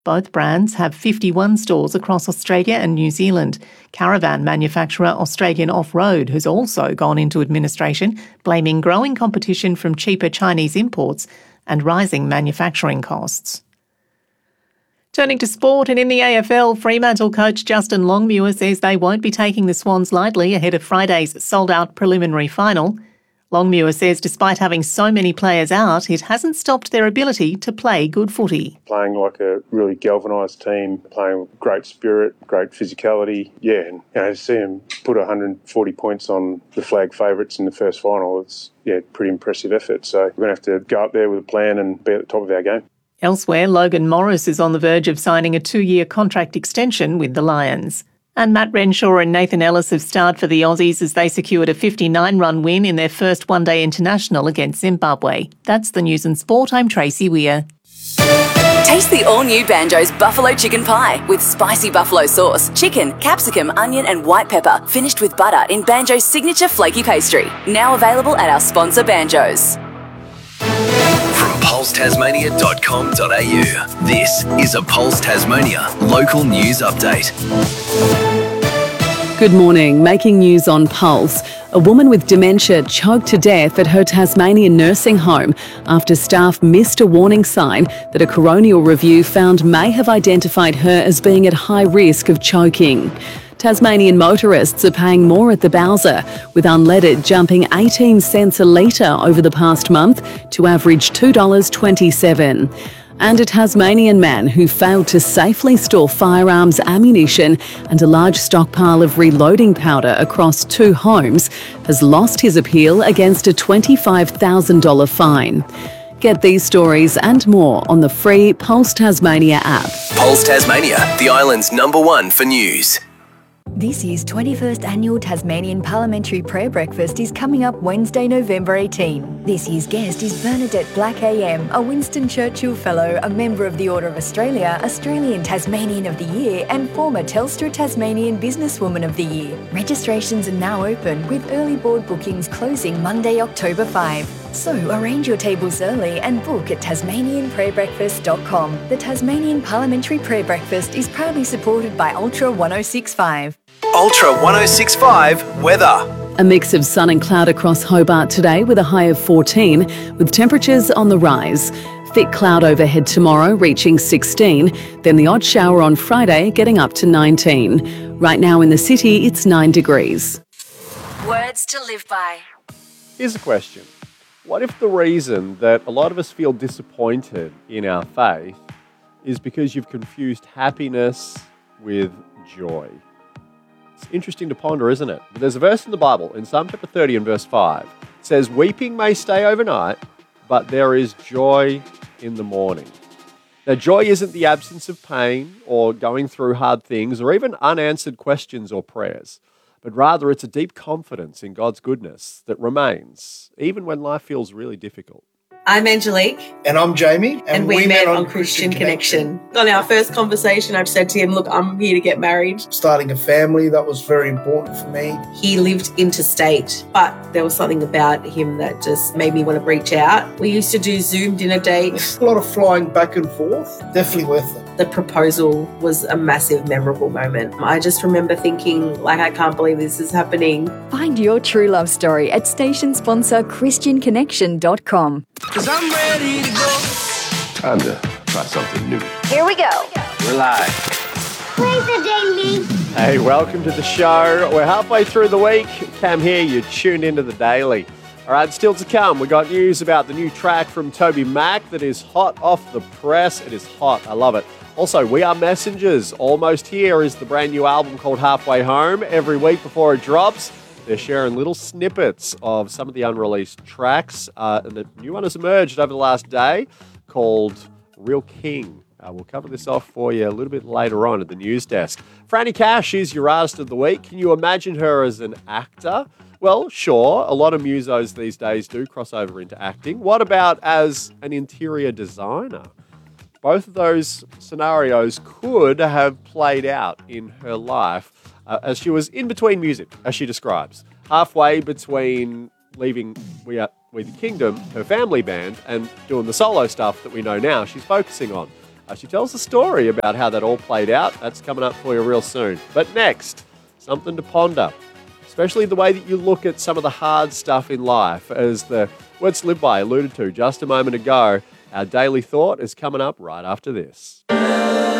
Both brands have 51 stores across Australia and New Zealand. Caravan manufacturer Australian Off-Road has also gone into administration, blaming growing competition from cheaper Chinese imports and rising manufacturing costs. Turning to sport, and in the AFL, Fremantle coach Justin Longmuir says they won't be taking the Swans lightly ahead of Friday's sold-out preliminary final. Longmuir says despite having so many players out, it hasn't stopped their ability to play good footy. Playing like a really galvanised team, playing with great spirit, great physicality. Yeah, and to see them put 140 points on the flag favourites in the first final, it's pretty impressive effort. So we're going to have to go up there with a plan and be at the top of our game. Elsewhere, Logan Morris is on the verge of signing a 2-year contract extension with the Lions. And Matt Renshaw and Nathan Ellis have starred for the Aussies as they secured a 59-run win in their first one-day international against Zimbabwe. That's the news and sport. I'm Tracy Weir. Taste the all-new Banjo's Buffalo Chicken Pie with spicy buffalo sauce, chicken, capsicum, onion and white pepper, finished with butter in Banjo's signature flaky pastry. Now available at our sponsor Banjo's. From pulsetasmania.com.au, this is a Pulse Tasmania local news update. Good morning. Making news on Pulse. A woman with dementia choked to death at her Tasmanian nursing home after staff missed a warning sign that a coronial review found may have identified her as being at high risk of choking. Tasmanian motorists are paying more at the Bowser, with unleaded jumping 18 cents a litre over the past month to average $2.27. And a Tasmanian man who failed to safely store firearms, ammunition and a large stockpile of reloading powder across 2 homes has lost his appeal against a $25,000 fine. Get these stories and more on the free Pulse Tasmania app. Pulse Tasmania, the island's #1 for news. This year's 21st Annual Tasmanian Parliamentary Prayer Breakfast is coming up Wednesday, November 18. This year's guest is Bernadette Black AM, a Winston Churchill Fellow, a member of the Order of Australia, Australian Tasmanian of the Year and former Telstra Tasmanian Businesswoman of the Year. Registrations are now open, with early board bookings closing Monday, October 5. So arrange your tables early and book at tasmanianprayerbreakfast.com. The Tasmanian Parliamentary Prayer Breakfast is proudly supported by Ultra 1065. Ultra 1065 weather. A mix of sun and cloud across Hobart today with a high of 14, with temperatures on the rise. Thick cloud overhead tomorrow, reaching 16, then the odd shower on Friday, getting up to 19. Right now in the city, it's 9 degrees. Words to live by. Here's a question. What if the reason that a lot of us feel disappointed in our faith is because you've confused happiness with joy? It's interesting to ponder, isn't it? But there's a verse in the Bible, in Psalm chapter 30 and verse 5. It says, "Weeping may stay overnight, but there is joy in the morning." Now, joy isn't the absence of pain or going through hard things or even unanswered questions or prayers, but rather it's a deep confidence in God's goodness that remains, even when life feels really difficult. I'm Angelique. And I'm Jamie. And we met on Christian Connection. On our first conversation, I've said to him, look, I'm here to get married. Starting a family, that was very important for me. He lived interstate, but there was something about him that just made me want to reach out. We used to do Zoom dinner dates. A lot of flying back and forth. Definitely worth it. The proposal was a massive, memorable moment. I just remember thinking, I can't believe this is happening. Find your true love story at station sponsor christianconnection.com. 'Cause I'm ready to go. Time to try something new. Here we go. We're live. Praise the Daily. Hey, welcome to the show. We're halfway through the week. Cam here, you're tuned into the Daily. All right, still to come, we got news about the new track from Toby Mac that is hot off the press. It is hot. I love it. Also, We Are Messengers. Almost here is the brand new album called Halfway Home. Every week before it drops, they're sharing little snippets of some of the unreleased tracks. And the new one has emerged over the last day called Real King. We'll cover this off for you a little bit later on at the news desk. Franny Cash is your artist of the week. Can you imagine her as an actor? Well, sure. A lot of musos these days do cross over into acting. What about as an interior designer? Both of those scenarios could have played out in her life as she was in between music, as she describes. Halfway between leaving We the Kingdom, her family band, and doing the solo stuff that we know now she's focusing on. She tells a story about how that all played out. That's coming up for you real soon. But next, something to ponder, especially the way that you look at some of the hard stuff in life. As the Words to Live By alluded to just a moment ago, our daily thought is coming up right after this.